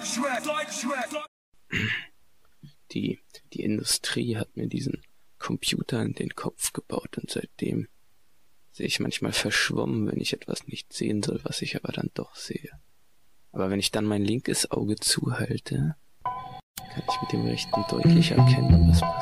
Die Industrie hat mir diesen Computer in den Kopf gebaut und seitdem sehe ich manchmal verschwommen, wenn ich etwas nicht sehen soll, was ich aber dann doch sehe. Aber wenn ich dann mein linkes Auge zuhalte, kann ich mit dem rechten deutlich erkennen, was passiert.